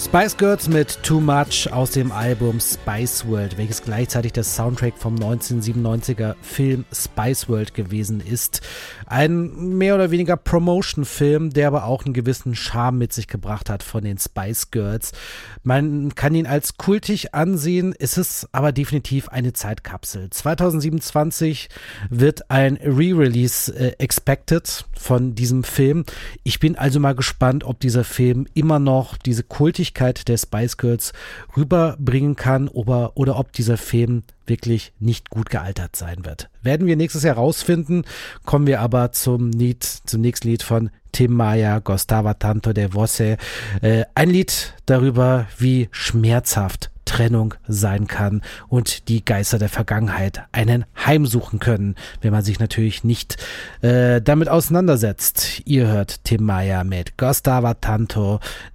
Spice Girls mit Too Much aus dem Album Spice World, welches gleichzeitig der Soundtrack vom 1997er Film Spice World gewesen ist. Ein mehr oder weniger Promotion-Film, der aber auch einen gewissen Charme mit sich gebracht hat von den Spice Girls. Man kann ihn als kultig ansehen, es ist aber definitiv eine Zeitkapsel. 2027 wird ein Re-Release expected von diesem Film. Ich bin also mal gespannt, ob dieser Film immer noch diese Kultigkeit der Spice Girls rüberbringen kann oder ob dieser Film wirklich nicht gut gealtert sein wird. Werden wir nächstes Jahr rausfinden. Kommen wir aber zum nächsten Lied von Tim Maya, Gostava tanto de você. Ein Lied darüber, wie schmerzhaft Trennung sein kann und die Geister der Vergangenheit einen heimsuchen können, wenn man sich natürlich nicht damit auseinandersetzt. Ihr hört Tim Maya mit Gostava tanto